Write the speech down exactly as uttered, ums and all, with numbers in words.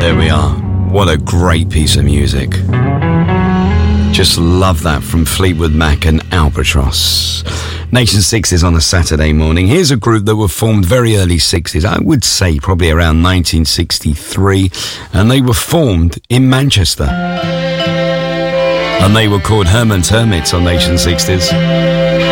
There we are. What a great piece of music. Just love that from Fleetwood Mac and Albatross. Nation sixties on a Saturday morning. Here's a group that were formed very early sixties. I would say probably around nineteen sixty-three. And they were formed in Manchester. And they were called Herman's Hermits on Nation sixties.